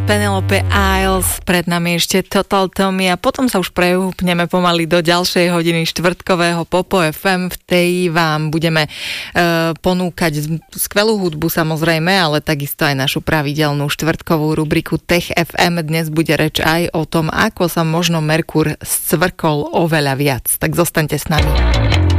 Penelope Isles, pred nami ešte Total Tommy a potom sa už prehúpneme pomaly do ďalšej hodiny štvrtkového Popo FM. V tej vám budeme ponúkať skvelú hudbu samozrejme, ale takisto aj našu pravidelnú štvrtkovú rubriku Tech FM. Dnes bude reč aj o tom, ako sa možno Merkur scvrkol oveľa viac. Tak zostaňte s nami.